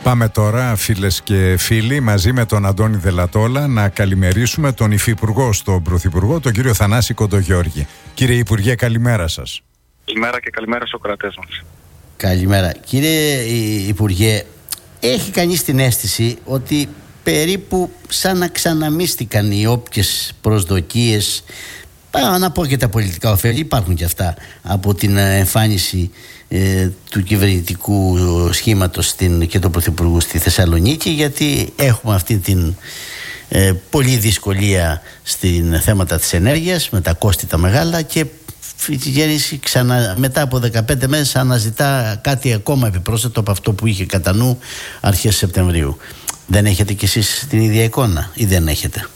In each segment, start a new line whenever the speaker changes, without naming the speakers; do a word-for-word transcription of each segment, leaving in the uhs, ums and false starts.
Πάμε τώρα, φίλες και φίλοι, μαζί με τον Αντώνη Δελατόλα να καλημερίσουμε τον Υφυπουργό στον Πρωθυπουργό, τον κύριο Θανάση Κοντογιώργη. Κύριε Υπουργέ, καλημέρα σας.
Καλημέρα και καλημέρα στους ακροατές μας.
Καλημέρα. Κύριε Υπουργέ, έχει κανείς την αίσθηση ότι περίπου σαν να ξαναμίστηκαν οι όποιες προσδοκίες, πάω να πω και τα πολιτικά ωφέλη, υπάρχουν και αυτά, από την εμφάνιση ε, του κυβερνητικού σχήματος στην, και του Πρωθυπουργού στη Θεσσαλονίκη, γιατί έχουμε αυτή την ε, πολλή δυσκολία στην θέματα της ενέργειας με τα κόστη τα μεγάλα, και η κυβέρνηση ξανα, μετά από δεκαπέντε μέρες αναζητά κάτι ακόμα επιπρόσθετο από αυτό που είχε κατά νου αρχές Σεπτεμβρίου. Δεν έχετε κι εσείς την ίδια εικόνα ή δεν έχετε?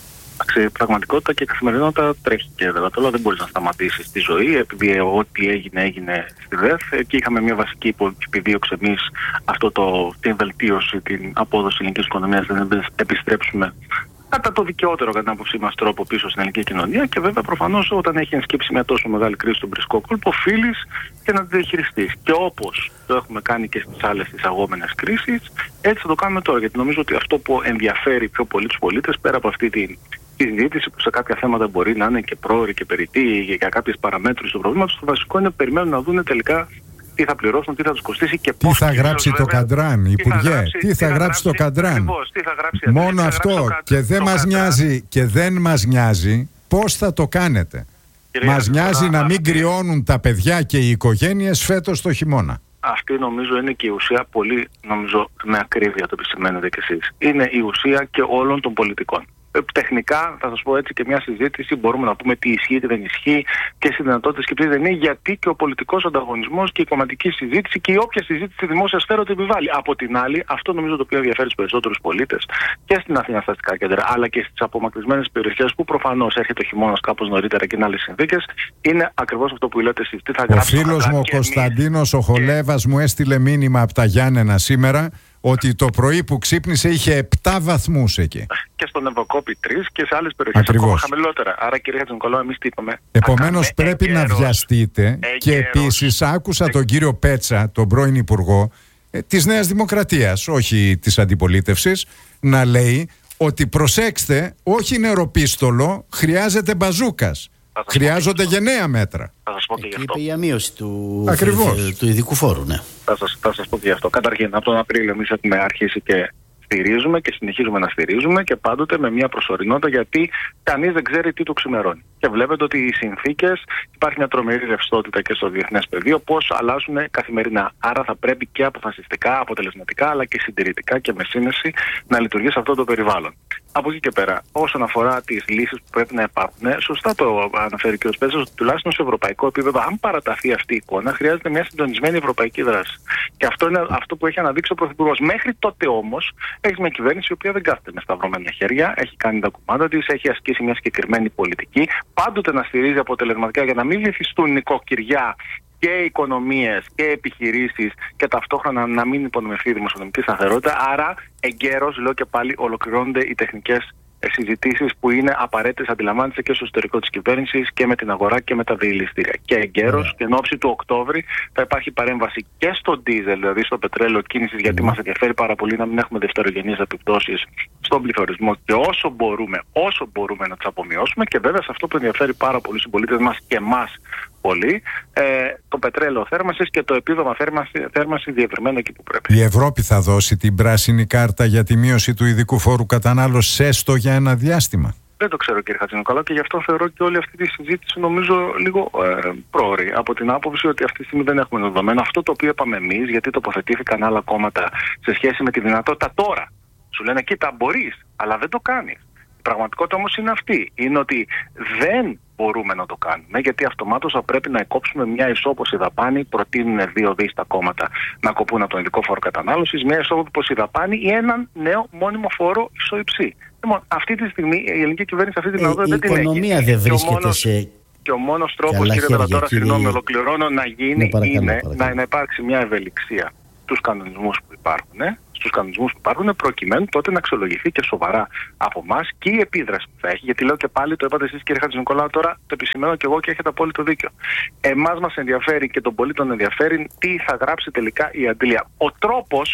Η πραγματικότητα και η καθημερινότητα τρέχει και Δελατόλα, δεν μπορεί να σταματήσει στη ζωή, επειδή ό,τι έγινε έγινε στη ΔΕΘ και είχαμε μια βασική επιδίωξη εμείς αυτό το, την βελτίωση, την απόδοση ελληνικής οικονομίας, να επιστρέψουμε κατά το δικαιότερο κατά την άποψή μας τρόπο πίσω στην ελληνική κοινωνία, και βέβαια προφανώς όταν έχει ενσκύψει μια τόσο μεγάλη κρίση στον βρισικό κόλπο, οφείλεις και να τη διαχειριστείς. Και όπως το έχουμε κάνει και στις άλλες εισαγόμενες κρίσεις, έτσι θα το κάνουμε τώρα. Γιατί νομίζω ότι αυτό που ενδιαφέρει πιο πολύ τους πολίτες, πέρα από αυτή την η συζήτηση που σε κάποια θέματα μπορεί να είναι και πρόωρη και περιττή για κάποιες παραμέτρους του προβλήματος, το βασικό είναι να περιμένουν να δουν τελικά τι θα πληρώσουν, τι θα τους κοστίσει και πώς.
Τι θα γράψει το Καντράν, Υπουργέ, τι θα γράψει το Καντράν. Μόνο αυτό, και δεν μας νοιάζει, και δεν μας νοιάζει πώς θα το κάνετε. Μας νοιάζει να μην κρυώνουν τα παιδιά και οι οικογένειες φέτος το χειμώνα.
Αυτή νομίζω είναι και η ουσία, πολύ νομίζω με ακρίβεια το επισημαίνετε κι εσείς. Είναι η ουσία και όλων των πολιτικών. Τεχνικά, θα σας πω έτσι, και μια συζήτηση μπορούμε να πούμε τι ισχύει, τι δεν ισχύει, ποιες οι δυνατότητες και ποιες δεν είναι, γιατί και ο πολιτικός ανταγωνισμός και η κομματική συζήτηση και η όποια συζήτηση στη δημόσια σφαίρα το επιβάλλει. Από την άλλη, αυτό νομίζω το οποίο ενδιαφέρει τους περισσότερους πολίτες και στην Αθήνα στα αστικά κέντρα, αλλά και στις απομακρυσμένες περιοχές που προφανώς έρχεται ο χειμώνας κάπως νωρίτερα και είναι άλλες συνθήκες, είναι ακριβώς αυτό που λέτε εσείς. Τι θα γράψει.
Ο φίλος μου ο Κωνσταντίνος ο Χολέβας μου έστειλε μήνυμα από τα Γιάννενα σήμερα ότι το πρωί που ξύπνησε είχε επτά βαθμούς εκεί. Και
στον Ευωκόπη τρεις και σε άλλες περιοχές ακόμα χαμηλότερα. Άρα, κύριε Χατζηνικολάου, εμείς τι είπαμε?
Επομένως, πρέπει εγκαίρος, να βιαστείτε. Εγκαίρος. Και επίσης, άκουσα τον κύριο Πέτσα, τον πρώην Υπουργό ε, της Νέας Δημοκρατίας, όχι της Αντιπολίτευσης, να λέει ότι προσέξτε, όχι νεροπίστολο, χρειάζεται μπαζούκας. Χρειάζονται γενναία μέτρα.
Θα σας πω και γι' αυτό.
Είπε η αμείωση του,
του
ειδικού φόρου, ναι.
Θα σας, θα σας πω και γι' αυτό. Καταρχήν, από τον Απρίλιο εμείς έχουμε αρχίσει και στηρίζουμε και συνεχίζουμε να στηρίζουμε, και πάντοτε με μια προσωρινότητα, γιατί κανείς δεν ξέρει τι του ξημερώνει. Και βλέπετε ότι οι συνθήκες, υπάρχει μια τρομερή ρευστότητα και στο διεθνές πεδίο, πώς αλλάζουν καθημερινά. Άρα θα πρέπει και αποφασιστικά, αποτελεσματικά, αλλά και συντηρητικά και με σύνεση να λειτουργεί σε αυτό το περιβάλλον. Από εκεί και πέρα, όσον αφορά τις λύσεις που πρέπει να υπάρχουν, σωστά το αναφέρει και ο κ. Πέτσας, ότι τουλάχιστον σε ευρωπαϊκό επίπεδο, αν παραταθεί αυτή η εικόνα, χρειάζεται μια συντονισμένη ευρωπαϊκή δράση. Και αυτό είναι αυτό που έχει αναδείξει ο Πρωθυπουργός. Μέχρι τότε όμως, έχει μια κυβέρνηση η οποία δεν κάθεται με σταυρωμένα χέρια, έχει κάνει τα κουμάντα της, έχει ασκήσει μια συγκεκριμένη πολιτική, πάντοτε να στηρίζει αποτελεσματικά για να μην βυθιστούν νοικοκυριά και οικονομίες και επιχειρήσεις, και ταυτόχρονα να μην υπονομευθεί η δημοσιονομική σταθερότητα. Άρα, εγκαίρως, λέω και πάλι, ολοκληρώνονται οι τεχνικές συζητήσεις που είναι απαραίτητες, αντιλαμβάνεστε, και στο εσωτερικό της κυβέρνησης και με την αγορά και με τα διελιστήρια. Και εγκαίρως, yeah. και εν ώψη του Οκτώβρη, θα υπάρχει παρέμβαση και στο ντίζελ, δηλαδή στο πετρέλαιο κίνησης, γιατί mm. μας ενδιαφέρει πάρα πολύ να μην έχουμε δευτερογενείς επιπτώσεις στον πληθωρισμό, και όσο μπορούμε, όσο μπορούμε να τις απομειώσουμε. Και βέβαια, σε αυτό που ενδιαφέρει πάρα πολύ στους πολίτες μας και εμάς πολύ, ε, το πετρέλαιο θέρμανσης και το επίδομα θέρμανση, θέρμανση διευρυμένο εκεί που πρέπει.
Η Ευρώπη θα δώσει την πράσινη κάρτα για τη μείωση του ειδικού φόρου κατανάλωσης έστω για ένα διάστημα?
Δεν το ξέρω, κύριε Χατζηνικολάου, και γι' αυτό θεωρώ και όλη αυτή τη συζήτηση νομίζω λίγο ε, πρόωρη. Από την άποψη ότι αυτή τη στιγμή δεν έχουμε δεδομένα. Αυτό το οποίο είπαμε εμείς, γιατί τοποθετήθηκαν άλλα κόμματα σε σχέση με τη δυνατότητα τώρα. Σου λένε, κοίτα, μπορείς, αλλά δεν το κάνεις. Η πραγματικότητα όμως είναι αυτή. Είναι ότι δεν μπορούμε να το κάνουμε, γιατί αυτομάτως θα πρέπει να εκόψουμε μια ισόποση δαπάνη. Προτείνουν δύο δις τα κόμματα να κοπούν από τον ειδικό φόρο κατανάλωσης, μια ισόποση δαπάνη ή έναν νέο μόνιμο φόρο ισοϊψή. Λοιπόν, αυτή τη στιγμή η ελληνική κυβέρνηση αυτή τη δυνατότητα
ε,
δεν την έχει.
Η οικονομία δεν βρίσκεται
μόνος,
σε.
Και ο μόνος τρόπος, κύριε Δελατόλα, συγγνώμη, ολοκληρώνω, να γίνει ναι, παρακαλώ, είναι παρακαλώ. Να, να υπάρξει μια ευελιξία στους κανονισμούς που υπάρχουν. Ε? Στους κανονισμούς που υπάρχουν, προκειμένου τότε να αξιολογηθεί και σοβαρά από εμάς και η επίδραση που θα έχει. Γιατί λέω και πάλι, το είπατε εσείς, κύριε Χατζηνικολάου, τώρα το επισημαίνω και εγώ και έχετε απόλυτο δίκιο. Εμάς μας ενδιαφέρει και τον πολίτη τον ενδιαφέρει τι θα γράψει τελικά η αντλία. Ο τρόπος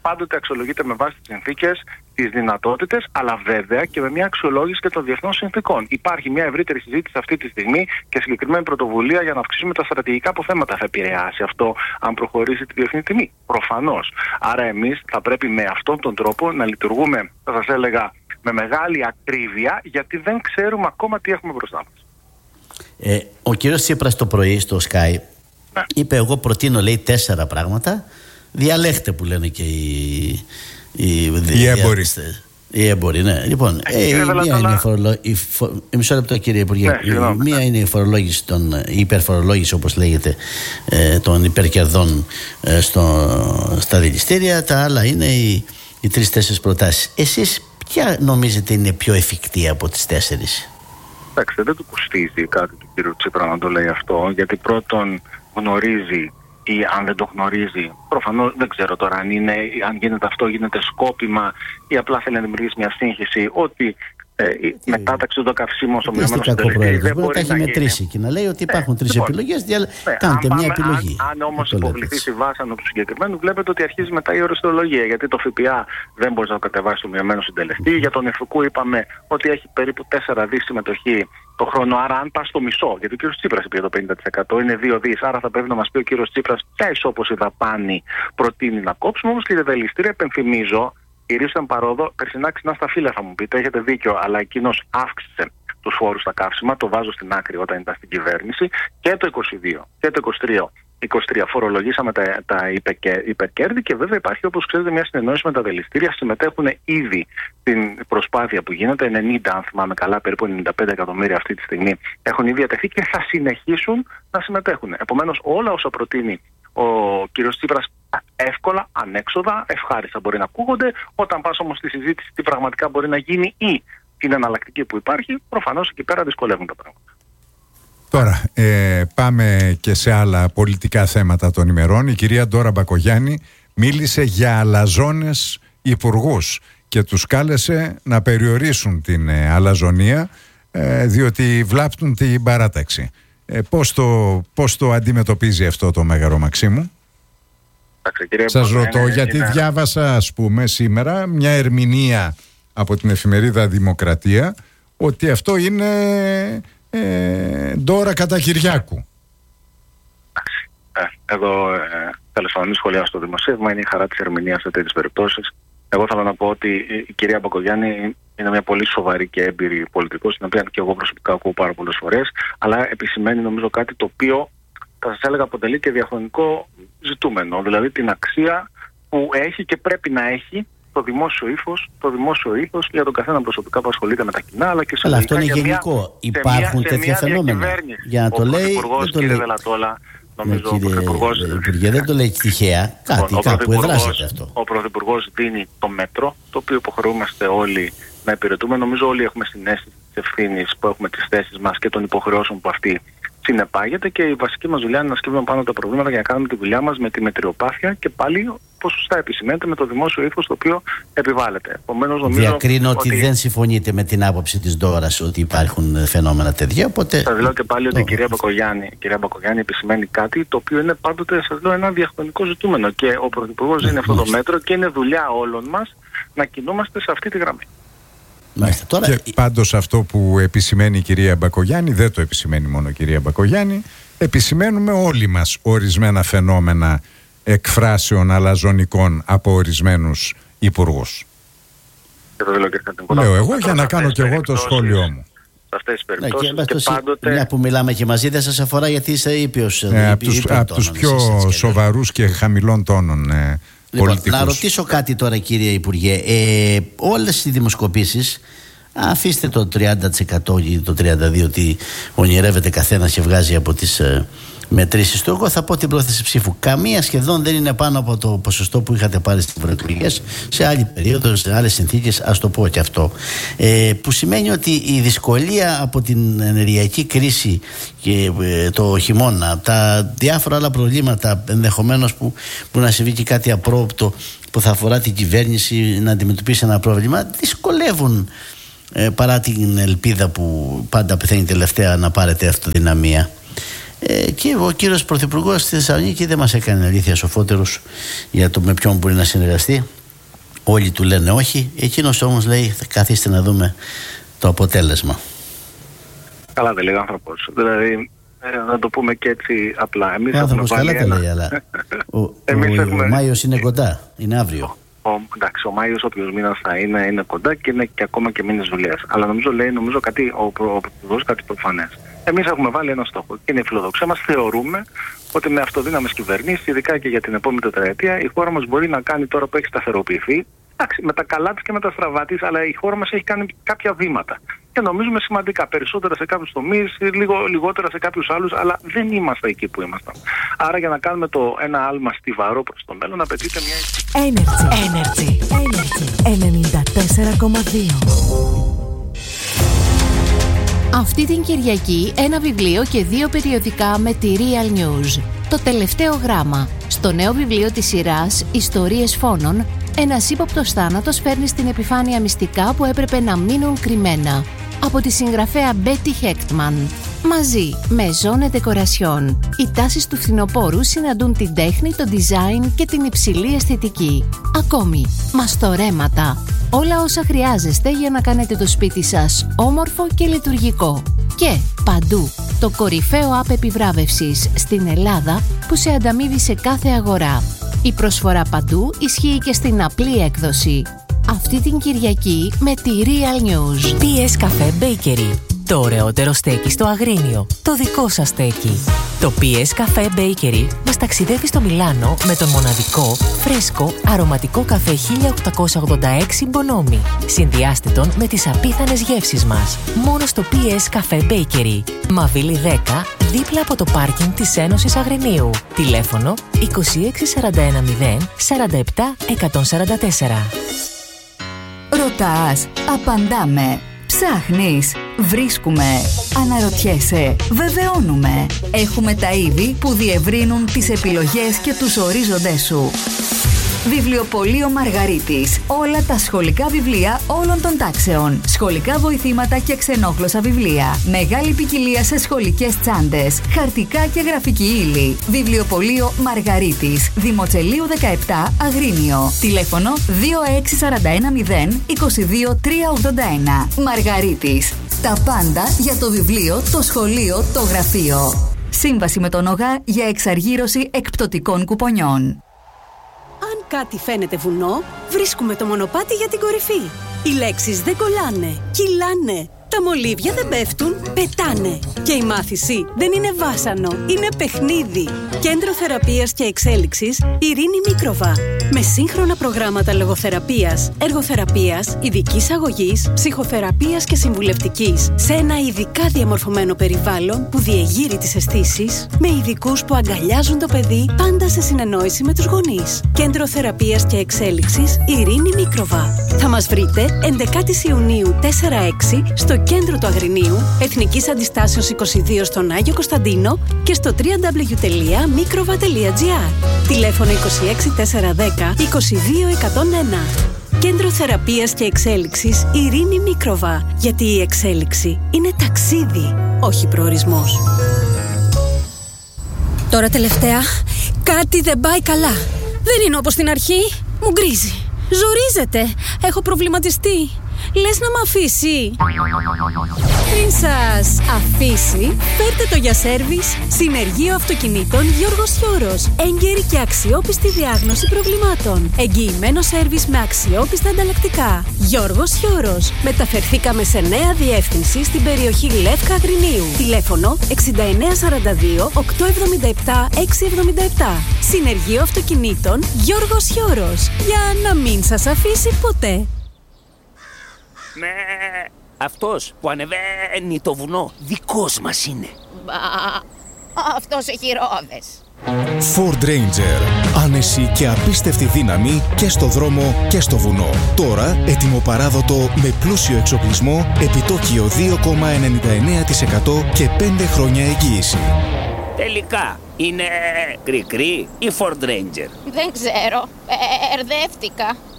πάντοτε αξιολογείται με βάση τις συνθήκες, τις δυνατότητες, αλλά βέβαια και με μια αξιολόγηση και των διεθνών συνθήκων. Υπάρχει μια ευρύτερη συζήτηση αυτή τη στιγμή και συγκεκριμένη πρωτοβουλία για να αυξήσουμε τα στρατηγικά αποθέματα. Θα επηρεάσει αυτό αν προχωρήσει τη διεθνή τιμή? Προφανώς. Άρα εμείς θα πρέπει με αυτόν τον τρόπο να λειτουργούμε, θα σας έλεγα, με μεγάλη ακρίβεια, γιατί δεν ξέρουμε ακόμα τι έχουμε μπροστά μας.
Ε, ο κύριος Τσίπρας το πρωί στο Sky, ναι, είπε: εγώ προτείνω, λέει, τέσσερα πράγματα. Διαλέχτε, που λένε και οι, οι,
οι έμποροι.
Οι έμποροι, ναι. Λοιπόν, ε, ε, μία είναι η φορολόγηση. Φο... Μισό λεπτό, κύριε Υπουργέ. Ναι, η, μία είναι η φορολόγηση, των, η υπερφορολόγηση, όπως λέγεται, ε, των υπερκερδών ε, στο, στα δηληστήρια. Τα άλλα είναι οι, οι τρεις-τέσσερις προτάσεις. Εσείς ποια νομίζετε είναι πιο εφικτή από τις τέσσερις?
Εντάξει, δεν του κοστίζει κάτι του κύριου Τσίπρα να το λέει αυτό, γιατί πρώτον γνωρίζει, ή αν δεν το γνωρίζει, προφανώς δεν ξέρω τώρα αν, είναι, αν γίνεται αυτό, γίνεται σκόπιμα ή απλά θέλει να δημιουργήσει μια σύγχυση ότι ε, η μετάταξη των καυσίμων στο μειωμένο συντελεστή δεν μπορεί να έχει
μετρήσει και να λέει ότι υπάρχουν ε, τρεις λοιπόν, επιλογές, διαλ... ναι, κάντε μια επιλογή.
Αν, αν όμως υποβληθεί στη βάσανο του συγκεκριμένου, βλέπετε ότι αρχίζει μετά η οριστολογία, γιατί το ΦΠΑ δεν μπορεί να το κατεβάσει στο μειωμένο συντελεστή. Για τον ΕΦΚΟΥ είπαμε ότι έχει περίπου τέσσερα δις συμμετοχή το χρόνο, άρα αν πα στο μισό, γιατί ο κύριος Τσίπρας είπε το πενήντα τοις εκατό, είναι δύο δις, άρα θα πρέπει να μας πει ο κύριος Τσίπρας ποια ισόπωση δαπάνη προτείνει να κόψουμε. Όμως, κύριε Δελιστήρη, επενθυμίζω, κυρίως ήταν παρόδο, περσινά ξινά στα φύλλα θα μου πείτε, έχετε δίκιο, αλλά εκείνος αύξησε τους φόρους στα καύσιμα, το βάζω στην άκρη όταν ήταν στην κυβέρνηση, και το είκοσι δύο και το είκοσι τρία. είκοσι τρία φορολογήσαμε τα, τα υπερκέρδη και βέβαια υπάρχει, όπως ξέρετε, μια συνεννόηση με τα δηληστήρια. Συμμετέχουν ήδη στην προσπάθεια που γίνεται. ενενήντα, αν θυμάμαι καλά, περίπου ενενήντα πέντε εκατομμύρια αυτή τη στιγμή έχουν ήδη διατεθεί και θα συνεχίσουν να συμμετέχουν. Επομένως, όλα όσα προτείνει ο κ. Τσίπρας εύκολα, ανέξοδα, ευχάριστα μπορεί να ακούγονται. Όταν πας όμως στη συζήτηση τι πραγματικά μπορεί να γίνει ή την εναλλακτική που υπάρχει, προφανώς εκεί πέρα δυσκολεύουν τα πράγματα.
Τώρα ε, πάμε και σε άλλα πολιτικά θέματα των ημερών. Η κυρία Ντόρα Μπακογιάννη μίλησε για αλαζόνες υπουργούς και τους κάλεσε να περιορίσουν την ε, αλαζονία ε, διότι βλάπτουν την παράταξη. Ε, πώς, το, πώς το αντιμετωπίζει αυτό το Μέγαρο Μαξίμου? Σας ρωτώ είναι, γιατί είναι... διάβασα, ας πούμε, σήμερα μια ερμηνεία από την εφημερίδα Δημοκρατία ότι αυτό είναι ε, Ντόρα κατά Κυριάκου.
Ε, εδώ ε, τέλος πάντων μην σχολιάσω το δημοσίευμα, είναι η χαρά της ερμηνείας σε τέτοιες περιπτώσεις. Εγώ θέλω να πω ότι η κυρία Μπακογιάννη είναι μια πολύ σοβαρή και έμπειρη πολιτικός, την οποία και εγώ προσωπικά ακούω πάρα πολλές φορές, αλλά επισημαίνει νομίζω κάτι το οποίο θα σας έλεγα αποτελεί και διαχρονικό ζητούμενο, δηλαδή την αξία που έχει και πρέπει να έχει το δημόσιο ύφος, το δημόσιο ύφος για τον καθένα προσωπικά που ασχολείται με τα κοινά, αλλά και σε
αλλά αυτό είναι γενικό. Μια, Υπάρχουν μια, τέτοια φαινόμενα. Για να το λέει, δεν το λέει.
Δελατόλα, νομίζω,
ναι, κύριε Υπουργέ, δεν το λέει τυχαία. Κάτι, κάπου εδράζεται αυτό.
Ο Πρωθυπουργός δίνει το μέτρο, το οποίο υποχρεούμαστε όλοι να υπηρετούμε. Νομίζω όλοι έχουμε συνέστηση της ευθύνης που έχουμε τις θέσεις μας και των υποχρεώσεων που αυτή συνεπάγεται, και η βασική μας δουλειά είναι να σκύβουμε πάνω τα προβλήματα για να κάνουμε τη δουλειά μας με τη μετριοπάθεια και πάλι, όπως σωστά επισημαίνεται, με το δημόσιο ύφος το οποίο επιβάλλεται. Επομένως, νομίζω
Διακρίνω ότι... ότι δεν συμφωνείτε με την άποψη της Ντόρας ότι υπάρχουν φαινόμενα τέτοια. Οπότε...
Σας λέω και πάλι ότι η κυρία Μπακογιάννη, η κυρία Μπακογιάννη επισημαίνει κάτι το οποίο είναι πάντοτε, σας λέω, ένα διαχρονικό ζητούμενο. Και ο Πρωθυπουργός δίνει αυτό το μέτρο και είναι δουλειά όλων μας να κινούμαστε σε αυτή τη γραμμή.
Μάλιστα, τώρα...
Και πάντως αυτό που επισημαίνει η κυρία Μπακογιάννη δεν το επισημαίνει μόνο η κυρία Μπακογιάννη, επισημαίνουμε όλοι μας ορισμένα φαινόμενα εκφράσεων αλαζονικών από ορισμένους υπουργούς. Λέω εγώ για να κάνω και εγώ το σχόλιο μου.
Σε αυτές τις περιπτώσεις ναι, και, και πάντοτε...
Μια που μιλάμε και μαζί δεν σας αφορά γιατί είσαι ήπιος.
Ναι, από τους, απ τους πιο σοβαρούς και χαμηλών τόνων ε,
Λοιπόν, να ρωτήσω κάτι τώρα, κύριε Υπουργέ. Ε, όλες οι δημοσκοπήσεις, αφήστε το τριάντα τοις εκατό ή το τριάντα δύο τοις εκατό τι ονειρεύεται καθένας και βγάζει από τις ε, μετρήσεις του, εγώ θα πω την πρόθεση ψήφου. Καμία σχεδόν δεν είναι πάνω από το ποσοστό που είχατε πάρει στις ευρωεκλογές σε άλλη περίοδο, σε άλλες συνθήκες, ας το πω και αυτό. Ε, που σημαίνει ότι η δυσκολία από την ενεργειακή κρίση και ε, το χειμώνα, τα διάφορα άλλα προβλήματα ενδεχομένως που, που να συμβεί και κάτι απρόοπτο που θα αφορά την κυβέρνηση να αντιμετωπίσει ένα πρόβλημα, δυσκολεύουν ε, παρά την ελπίδα που πάντα πεθαίνει τελευταία να πάρετε αυτοδυναμία. Ε, και ο κύριος Πρωθυπουργός στη Θεσσαλονίκη δεν μας έκανε αλήθεια σοφότερους για το με ποιον μπορεί να συνεργαστεί. όλοι του λένε όχι, εκείνος όμως λέει καθίστε να δούμε το αποτέλεσμα.
Καλά δεν λέει ο άνθρωπος. Δηλαδή, ε, να το πούμε και έτσι απλά. Εμείς
ο άνθρωπος καλά τα
ένα...
λέει, αλλά ο, ο,
έχουμε...
ο Μάιος είναι κοντά, είναι αύριο.
Ο, εντάξει, ο Μάιος όποιος μήνας θα είναι, είναι κοντά και είναι και ακόμα και μήνες δουλειάς. Αλλά νομίζω λέει νομίζω κάτι, ο Πρωθυπουργός κάτι προφανές. Εμείς έχουμε βάλει ένα στόχο και είναι η φιλοδοξία μας. Θεωρούμε ότι με αυτοδύναμες κυβερνήσεις, ειδικά και για την επόμενη τετραετία, η χώρα μας μπορεί να κάνει τώρα που έχει σταθεροποιηθεί. Εντάξει, με τα καλά της και με τα στραβά της, αλλά η χώρα μας έχει κάνει κάποια βήματα. Και νομίζουμε σημαντικά, περισσότερα σε κάποιους τομείς, λίγο, λιγότερα σε κάποιους άλλους, αλλά δεν είμαστε εκεί που ήμασταν. Άρα για να κάνουμε το ένα άλμα στιβαρό προς το μέλλον, απαιτείται μια...
Energy, Energy, Energy, ενενήντα τέσσερα κόμμα δύο. Αυτή την Κυριακή ένα βιβλίο και δύο περιοδικά με τη Real News. Το τελευταίο γράμμα. Στο νέο βιβλίο της σειράς «Ιστορίες φόνων», ένας ύποπτος θάνατος φέρνει στην επιφάνεια μυστικά που έπρεπε να μείνουν κρυμμένα. Από τη συγγραφέα Μπέτι Χέκτμαν. Μαζί με Zone Decoration, οι τάσεις του φθινοπόρου συναντούν την τέχνη, το design και την υψηλή αισθητική. Ακόμη, μαστορέματα. Όλα όσα χρειάζεστε για να κάνετε το σπίτι σας όμορφο και λειτουργικό. Και παντού, το κορυφαίο app επιβράβευσης στην Ελλάδα που σε ανταμείβει σε κάθε αγορά. Η προσφορά παντού ισχύει και στην απλή έκδοση. Αυτή την Κυριακή με τη Real News.
πι ες Cafe Bakery. Το ωραιότερο στέκι στο Αγρίνιο. Το δικό σας στέκι. Το πι ες Cafe Bakery μας ταξιδεύει στο Μιλάνο με τον μοναδικό, φρέσκο, αρωματικό καφέ χίλια οκτακόσια ογδόντα έξι Bonomi. Συνδυάστε τον με τις απίθανες γεύσεις μας. Μόνο στο πι ες Cafe Bakery. Μαβίλη δέκα, δίπλα από το πάρκινγκ της Ένωσης Αγρινίου. Τηλέφωνο είκοσι έξι σαράντα ένα μηδέν σαράντα επτά εκατόν σαράντα τέσσερα.
Ρωτάς, απαντάμε. Ψάχνεις, βρίσκουμε, αναρωτιέσαι, βεβαιώνουμε. Έχουμε τα είδη που διευρύνουν τις επιλογές και τους ορίζοντές σου. Βιβλιοπωλείο Μαργαρίτης. Όλα τα σχολικά βιβλία όλων των τάξεων. Σχολικά βοηθήματα και ξενόγλωσσα βιβλία. Μεγάλη ποικιλία σε σχολικές τσάντες. Χαρτικά και γραφική ύλη. Βιβλιοπωλείο Μαργαρίτης. Δημοτσελείου δεκαεπτά Αγρίνιο. Τηλέφωνο δύο έξι σαράντα ένα μηδέν είκοσι δύο τριακόσια ογδόντα ένα. Μαργαρίτης. Τα πάντα για το βιβλίο, το σχολείο, το γραφείο. Σύμβαση με τον ΟΓΑ για εξαργύρωση εκπτωτικών κουπονιών.
Αν κάτι φαίνεται βουνό, βρίσκουμε το μονοπάτι για την κορυφή. Οι λέξεις δεν κολλάνε, κυλάνε. Τα μολύβια δεν πέφτουν, πετάνε. Και η μάθηση δεν είναι βάσανο, είναι παιχνίδι. Κέντρο Θεραπείας και Εξέλιξης Ειρήνη Μίκροβα. Με σύγχρονα προγράμματα λογοθεραπείας, εργοθεραπείας, ειδικής αγωγής, ψυχοθεραπείας και συμβουλευτικής. Σε ένα ειδικά διαμορφωμένο περιβάλλον που διεγείρει τις αισθήσεις, με ειδικούς που αγκαλιάζουν το παιδί, πάντα σε συνεννόηση με τους γονείς. Κέντρο Θεραπείας και Εξέλιξης Ειρήνη Μίκροβα. Θα μας βρείτε έντεκα Ιουνίου τέσσερα έξι στο κέντρο του Αγρινίου, Εθνικής Αντιστάσεως είκοσι δύο στον Άγιο Κωνσταντίνο και στο double-u double-u double-u τελεία mikrova τελεία gr. Τηλέφωνο είκοσι έξι τετρακόσια δέκα είκοσι δύο εκατόν ένα. Κέντρο Θεραπείας και Εξέλιξης Ειρήνη Μίκροβα. Γιατί η εξέλιξη είναι ταξίδι, όχι προορισμός. Τώρα τελευταία, κάτι δεν πάει καλά. Δεν είναι όπως στην αρχή. Μου γκρίζει. Ζορίζεται. Έχω προβληματιστεί. Λες να μ' αφήσει? Πριν σας αφήσει, φέρτε το για σέρβις Συνεργείο Αυτοκινήτων Γιώργος Χιώρος. Έγκαιρη και αξιόπιστη διάγνωση προβλημάτων. Εγγυημένο σέρβις με αξιόπιστα ανταλλακτικά. Γιώργος Χιώρος. Μεταφερθήκαμε σε νέα διεύθυνση στην περιοχή Λεύκα Αγρινίου. Τηλέφωνο εξήντα εννέα σαράντα δύο οκτακόσια εβδομήντα επτά εξακόσια εβδομήντα επτά. Συνεργείο Αυτοκινήτων Γιώργος Χιώρος. Για να μην σας αφήσει ποτέ.
Ναι, αυτός που ανεβαίνει το βουνό δικός μας είναι.
Μπα, αυτός έχει ρόδες.
Ford Ranger. Άνεση και απίστευτη δύναμη και στο δρόμο και στο βουνό. Τώρα ετοιμοπαράδοτο με πλούσιο εξοπλισμό, επιτόκιο δύο κόμμα ενενήντα εννέα τοις εκατό και πέντε χρόνια εγγύηση.
Τελικά, είναι κρικρί ή Ford Ranger?
Δεν ξέρω, μπερδεύτηκα.